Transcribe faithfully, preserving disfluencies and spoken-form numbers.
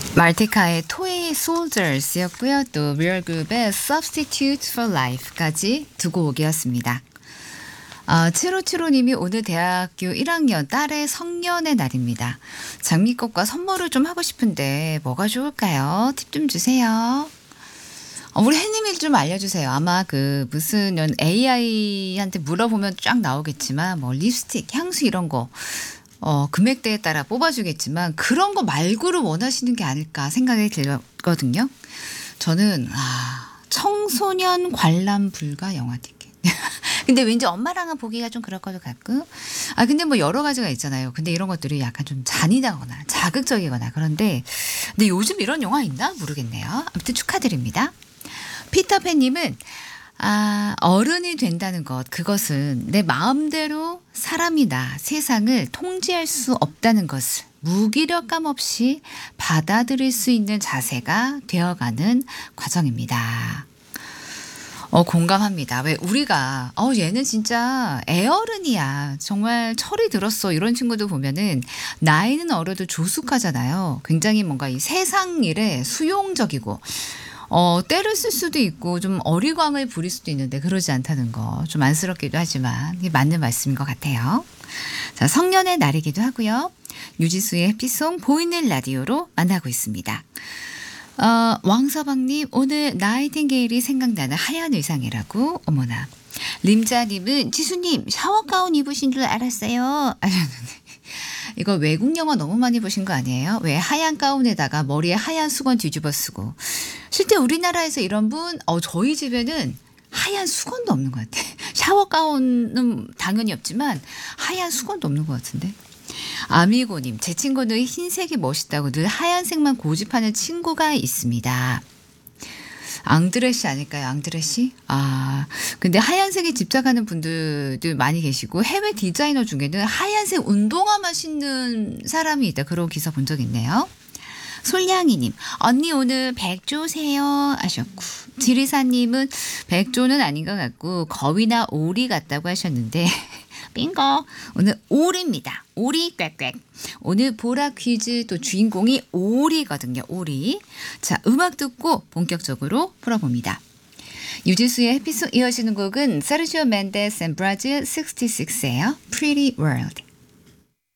말티카의 Toy Soldiers였고요. 또 리얼그룹의 Substitute for Life까지 두 곡이었습니다. 아, 칠오칠오님이 오늘 대학교 일 학년 딸의 성년의 날입니다. 장미꽃과 선물을 좀 하고 싶은데 뭐가 좋을까요? 팁 좀 주세요. 어, 우리 혜님이 좀 알려주세요. 아마 그 무슨 에이아이한테 물어보면 쫙 나오겠지만 뭐 립스틱, 향수 이런 거 어, 금액대에 따라 뽑아주겠지만 그런 거 말고를 원하시는 게 아닐까 생각이 들거든요. 저는 아, 청소년 관람 불가 영화 티켓. 근데 왠지 엄마랑은 보기가 좀 그럴 것 같고. 아 근데 뭐 여러 가지가 있잖아요. 근데 이런 것들이 약간 좀 잔인하거나 자극적이거나 그런데 근데 요즘 이런 영화 있나 모르겠네요. 아무튼 축하드립니다. 피터팬님은 아, 어른이 된다는 것, 그것은 내 마음대로 사람이나 세상을 통제할 수 없다는 것을 무기력감 없이 받아들일 수 있는 자세가 되어가는 과정입니다. 어, 공감합니다. 왜 우리가, 어, 얘는 진짜 애어른이야. 정말 철이 들었어. 이런 친구들 보면은 나이는 어려도 조숙하잖아요. 굉장히 뭔가 이 세상 일에 수용적이고, 어, 때를 쓸 수도 있고 좀 어리광을 부릴 수도 있는데 그러지 않다는 거 좀 안쓰럽기도 하지만 이게 맞는 말씀인 것 같아요. 자, 성년의 날이기도 하고요. 유지수의 해피송 보이는 라디오로 만나고 있습니다. 어, 왕서방님 오늘 나이팅게일이 생각나는 하얀 의상이라고. 어머나. 림자님은 지수님 샤워 가운 입으신 줄 알았어요. 하셨는데 이거 외국 영화 너무 많이 보신 거 아니에요? 왜 하얀 가운에다가 머리에 하얀 수건 뒤집어 쓰고. 실제 우리나라에서 이런 분, 어, 저희 집에는 하얀 수건도 없는 것 같아. 샤워 가운은 당연히 없지만 하얀 수건도 없는 것 같은데. 아미고님, 제 친구는 흰색이 멋있다고 늘 하얀색만 고집하는 친구가 있습니다. 앙드레시 아닐까요? 앙드레시? 아, 근데 하얀색에 집착하는 분들도 많이 계시고 해외 디자이너 중에는 하얀색 운동화만 신는 사람이 있다. 그런 기사 본 적 있네요. 솔량이님, 언니 오늘 백조세요 하셨고, 지리사님은 백조는 아닌 것 같고 거위나 오리 같다고 하셨는데 빙고 오늘 오리입니다. 오리 꽥꽥. 오늘 보라 퀴즈 또 주인공이 오리거든요. 오리. 자, 음악 듣고 본격적으로 풀어봅니다. 유지수의 해피송 이어지는 곡은 세르지오 멘데스 앤 브라질 육십육예요. Pretty World.